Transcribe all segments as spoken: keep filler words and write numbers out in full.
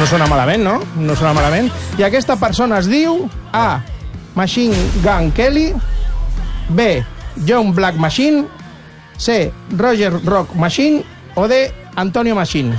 sona malament, no? No sona malament. I aquesta persona es diu A. Machine Gun Kelly, B. John Black Machine, C. Roger Rock Machine o D. Antonio Machine.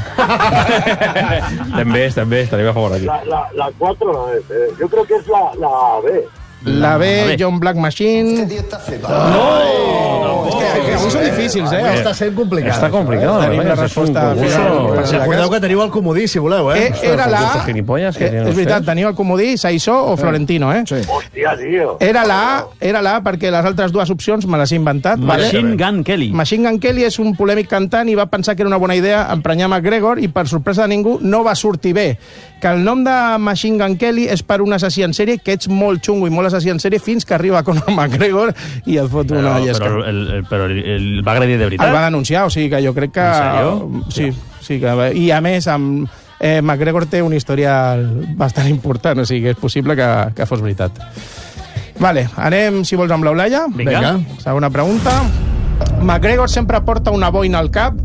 També, també, estaria a favor aquí. La, la, la cuatro no es. Eh, yo creo que es la, la B. La B, John Black Machine... No! no! És que, que avui són difícils, eh? Està sent complicat. Està complicat. Tenim la resposta final. Recordeu que teniu el comodí, si voleu, eh? eh era la... Eh, és veritat, teniu el comodí, Saissó o Florentino, eh? Sí. Hòstia, tio. Era la A, era la A perquè les altres dues opcions me les he inventat. Machine vale? Gun Kelly. Machine Gun Kelly és un polèmic cantant i va pensar que era una bona idea emprenyar McGregor i, per sorpresa de ningú, no va sortir bé. Que el nom de Machine Gun Kelly és per un assassí en sèrie que ets molt xungo i molt assassí en sèrie fins que arriba Conor McGregor i et fot Però, una llesca. però, el, el, però el, el va agredir de veritat? El va denunciar, o sigui que jo crec que... En sèrio? Sí, sí que... I a més, amb, eh, McGregor té un historial bastant important, o sigui que és possible que, que fos veritat. Vale, anem, si vols, amb l'Eulàlia. Vinga. Segona pregunta. McGregor sempre porta una boina al cap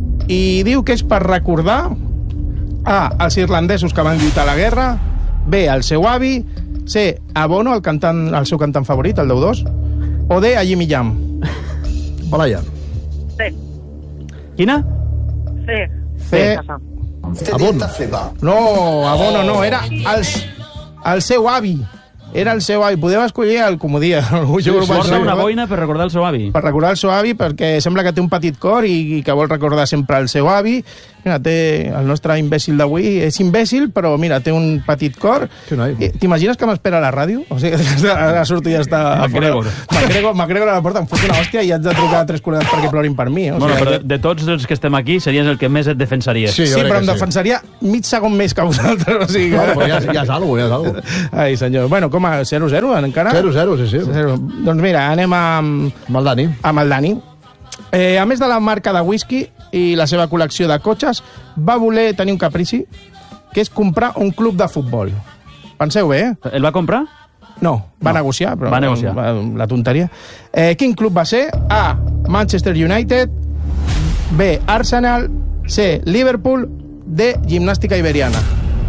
i diu que és per recordar A. els irlandesos que van lluitar a la guerra, B. el seu avi, C. a Bono, el, cantant, el seu cantant favorit, el deu dos, o D. a Jimmy Jam. Olaya. C. Quina? C. C. A Bono. No, a Bono no, era el, el seu avi. Era el seu avi. Podeu escollir el comodí. Sí, sí, porta una boina per recordar el seu avi. Per recordar el seu avi, perquè sembla que té un petit cor i, i que vol recordar sempre el seu avi. Mira, té el nostre imbècil d'avui. És imbècil, però mira, té un petit cor. T'imagines que m'espera a la ràdio? O sigui, ara surto i ja està... McGregor. McGregor, McGregor a la porta, em fot una hòstia i haig de trucar a tres col·legues perquè plorin per mi. O sigui, bueno, però que... de tots els que estem aquí series el que més et defensaries. Sí, sí però em defensaria mig segon més que vosaltres. O sigui, no, ja, ja és algo, ja és algo. Ai, senyor. Bueno, com a zero zero encara? zero zero, sí, sí. zero. Doncs mira, anem amb... Amb el Dani. Amb el Dani. Eh, a més de la marca de whisky i la seva col·lecció de cotxes, va voler tenir un caprici, que és comprar un club de futbol. Penseu bé, eh? El va comprar? No, va no. negociar. Però va negociar. Va, la tonteria. Eh, quin club va ser? A. Manchester United, B. Arsenal, C. Liverpool, D. Gimnàstica Iberiana.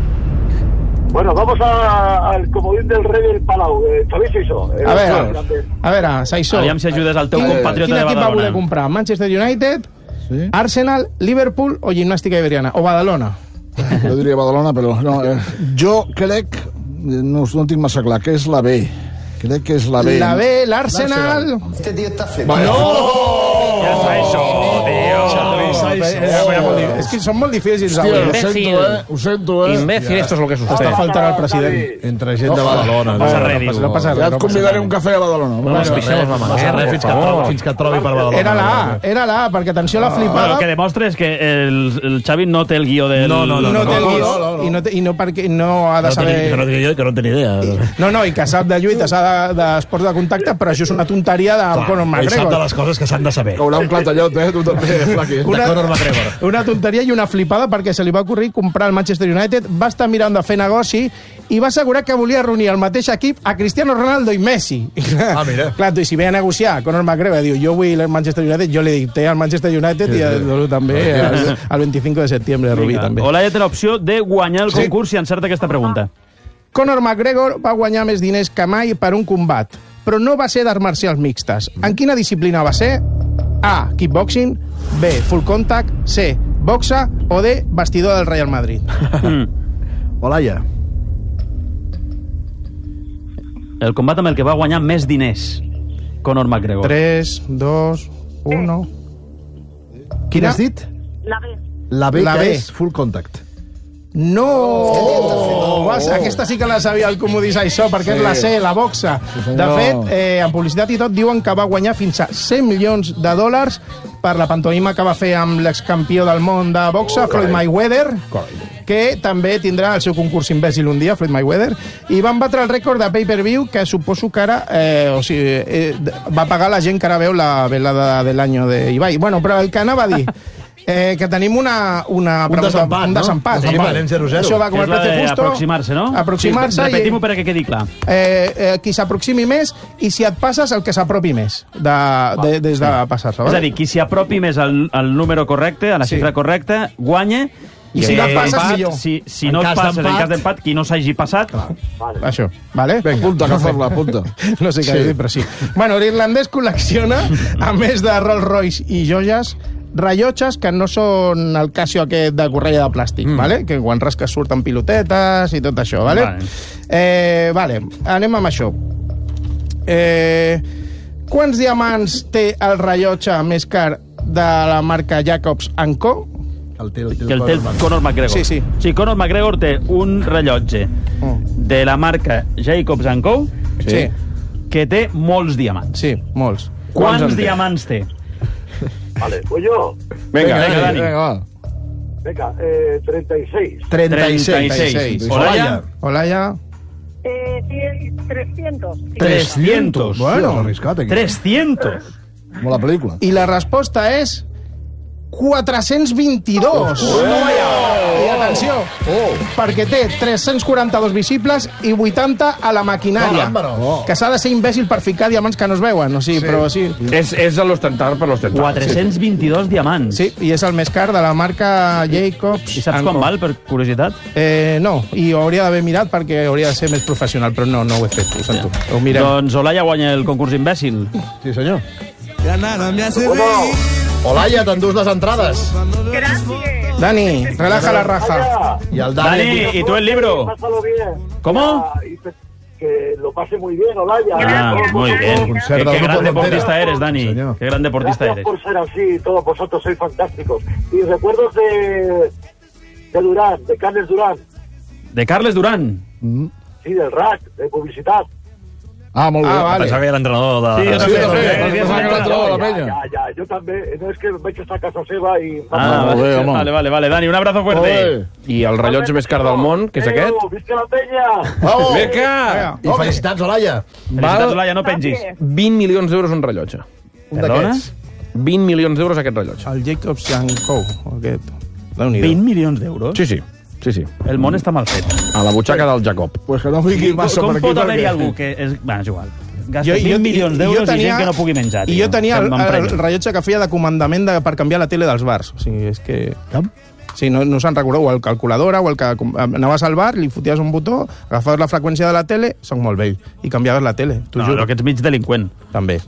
Bueno, vamos a, al comodín del rey del Palau. Eh, ¿Sabéis eso? Eh, a veure, a veure, Saissó. Aviam si ajudes al teu compatriota de Badalona. Quin equip va voler comprar? Manchester United, sí. Arsenal, Liverpool o Gimnàstica Iberiana? O Badalona? Jo diria Badalona, però... No, eh, jo crec... No, no tinc massa clar, que és la B. Crec que és la B. La B, l'Arsenal... Este tío está feo. No! Ja és això, tio. És que són molt difícils avui. Ho sento, eh? Ho sento, eh? Imbécil, esto es lo que sucede. Està faltant el president. Entre gent de Badalona. No passa res, diu. No passa res. Ja et convidaré un cafè a Badalona. No ens pixeu la mà. Passa res fins que et trobi, fins que et trobi per Badalona. Era la A, era la A, perquè atenció a la Bueno, flipada. el que demostra és que el, el Xavi no té el guió del... No, no, no. No té el no, guió no, no, no. i no té- i no perquè no ha de Que no saber... tenia jo, que no tenia idea. No, no, i que sap de lluita, sap d'esports de contacte, però això és una tonteria de Conor Ell sap de McGregor. les coses que s'han de saber. Caurà un clatallot, eh? Tu també, Flaqui. Una- De Conor McGregor. Una tonteria i una flipada perquè se li va ocorrir comprar el Manchester United, va estar mirant de fer negoci i va assegurar que volia reunir al mateix equip a Cristiano Ronaldo i Messi. Ah, mira. Clar, tu, i si ve a negociar Conor McGregor, diu, jo vull el Manchester United, jo li dic, té el Manchester United sí, i el, sí. també el, el vint-i-cinc de setembre, Rubí, també. Olaya té l'opció de guanyar el concurs si encerta aquesta pregunta. Conor McGregor va guanyar més diners que mai per un combat, però no va ser d'arts marcials mixtes. En quina disciplina va ser? A. Kickboxing, B. Full contact, C. Boxa o D. Vestidor del Real Madrid. Olaya. El combat amb el que va guanyar més diners, Conor McGregor. tres, dos, uno... Quina has dit? La B. La B, La que B. és full contact. No! Oh! Vas, aquesta sí que la sabia el comodí Saissó, perquè sí. és la C, la boxa. Sí, de fet, eh, en publicitat i tot, diuen que va guanyar fins a cent milions de dòlars per la pantomima que va fer amb l'excampió del món de boxa, oh, Floyd Mayweather, que també tindrà el seu concurs imbècil un dia, Floyd Mayweather, i van batre el rècord de pay-per-view, que suposo que ara eh, o sigui, eh, va pagar la gent que ara veu la velada de l'any de Ibai. Bueno, però el que anava a dir... Eh, que tenim una, una un pregunta, desempat, un no? desempat. Desempat, anem zero zero. Això va com És el la precio justo. d'aproximar-se, no? Aproximar-se. Sí, repetim-ho i, perquè quedi clar. eh, eh, qui s'aproximi més i si et passes el que s'apropi més de, de, des de passar-se. És a dir, qui s'hi apropi més al, al número correcte, a la Sí. xifra correcta, guanya, I si no et passes, empat, millor. Si, si En no et cas passes, en d'empat- cas d'empat, qui no s'hagi passat... Vale. Això, vale? Apunta, Cazorla, apunta. No sé què Sí. dir, però sí. Bueno, l'irlandès col·lecciona, a més de Rolls Royce i joies, rellotges que no són el Casio aquest de correia de plàstic, mm. vale? Que quan rasques surten pilotetes i tot això, vale? Vale. Eh, vale, anem amb això. Eh, quants diamants té el rellotge més car de la marca Jacobs and Co? El té, el té, Que el té el Conor McGregor. Sí, sí. Sí, Conor McGregor té un rellotge de la marca Jacobs and Co. Sí, que té molts diamants. sí, molts. Quants, en té? diamants té? Vale, pues yo. Vinga, Vinga, Dani. Vinga, va. Venga, eh, treinta y seis. trenta i seis. trenta i seis. Olaya. Olaya. Eh, sí, trescientos. trescientos. Bueno, Sí, arriscat, aquí. trescientos. Com la pel·lícula. I la resposta és quatre-cents vint-i-dos. Oh! I atenció, Oh. perquè té tres-cents quaranta-dos visibles i vuitanta a la maquinària. Caramba, no. Que s'ha de ser imbècil per ficar diamants que no es veuen. O sigui, sí. Però sí. És, és l'ostentar per l'ostentar. quatre-cents vint-i-dos diamants. Sí, i és el més car de la marca Jacobs. I saps and quan Co. val, per curiositat? Eh, no, i ho hauria d'haver mirat perquè hauria de ser més professional, però no, no ho he fet, ho sento. Ho mirem. Doncs Olaya guanya el concurs imbècil. Sí, senyor. Bueno, Olaya, t'endús les entrades. Gracias. Dani, relaja la raja. vaya, I el Dani, Dani... ¿y tú el libro? pásalo bien. ¿Cómo? Ah, y te- que lo pase muy bien, Olaya. Ah, Gracias. muy bien. Gracias. Qué, del qué grupo gran Frontera. deportista eres, Dani. Señor. Qué gran deportista Gracias eres. por ser así, todos vosotros sois fantásticos. Y recuerdos de, de Durán, de Carles Durán, De Carles Durán. sí, del rack, de publicidad. Ah, molt bé. Ah, vale. Pensava que era entrenador de... Sí, jo Sí, també. també. també. Pensava que era entrenador de la Ya, penya. ya, ya, yo también. No es que vaig estar a casa seva y... Ah, Molt bé, vale, home. vale, vale, vale. Dani, un abrazo Molt fuerte. bé. I el rellotge més car del món, que és aquest. Adéu, visca la penya! Bravo! Vinga! I felicitats, Olaya. Felicitats, Val Olaya, no pengis. Gracias. vint milions d'euros un rellotge. Un Perdona? d'aquests. vint milions d'euros aquest rellotge. El Jacobs and Co. Aquest. Déu-n'hi-do. vint milions d'euros? Sí, sí. Sí, sí. El món està mal fet. A la butxaca del Jacob. Pues que no vingui massa Com per aquí. pot haver-hi perquè- algú que... És... Bueno, és igual. Gasta vint milions d'euros i gent que no pugui menjar. I tio. jo tenia Que el, el, m'emprenyo. el rellotge que feia de comandament de, per canviar la tele dels bars. O sigui, és que... Sí, no, no se'n recordeu, o el calculadora, o el que com- anaves al bar, li foties un botó, agafaves la freqüència de la tele, soc molt vell, i canviaves la tele, t'ho No, juro. no, que ets mig delinqüent. També.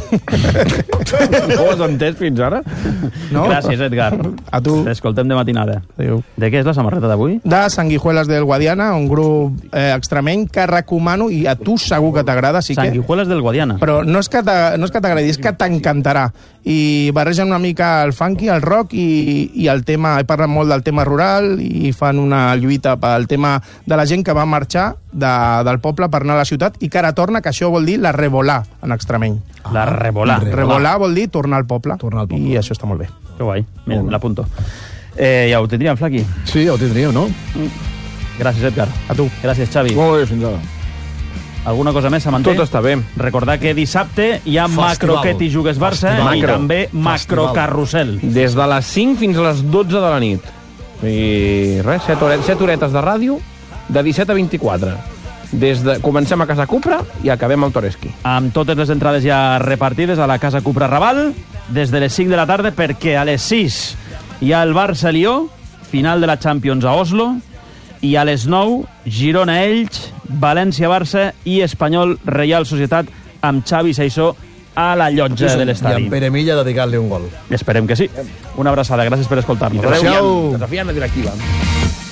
Ho has entès fins ara? No? Gràcies, Edgar. A tu. T'escoltem de matinada. Adéu. De què és la samarreta d'avui? De Sanguijuelas del Guadiana, un grup eh, extremeny que recomano, i a tu segur que t'agrada, sí que... Sanguijuelas del Guadiana. Però no és que t'a- no és que t'agradi, és que t'encantarà. I barregen una mica el funky, el rock i, i el tema... He parlat molt del tema rural i fan una lluita pel tema de la gent que va marxar de, del poble per anar a la ciutat i que ara torna, que això vol dir la revolà en extremeny. La revolà. Revolà vol dir tornar al poble. Tornar al poble. I això està molt bé. Que guai. Mira, l'apunto. Eh, ja ho tindríem, Flaqui. Sí, ja ho tindríeu, no? Gràcies, Edgar. A tu. Gràcies, Xavi. Molt bé, fins ara. Alguna cosa més, Samanté? Tot està bé. Recordar que dissabte hi ha Festival. Macroquet i Jugues Barça Festival. i Macro. també Macrocarrusel. Des de les cinc fins a les dotze de la nit. I res, set, horet, set horetes de ràdio, de disset a vint-i-quatre. Des de, comencem a Casa Cupra i acabem al Toreski. Amb totes les entrades ja repartides a la Casa Cupra Raval, des de les cinc de la tarda, perquè a les sis hi ha el Barça-Lió, final de la Champions a Oslo, i a les nou, Girona-Elx, València-Barça i Espanyol-Reial Societat amb Xavi Saissó a la llotja de I l'estadi. en Pere Milla dedicar-li un gol. Esperem que sí. Una abraçada, gràcies per escoltar-nos. Desafiant, desafiant la directiva.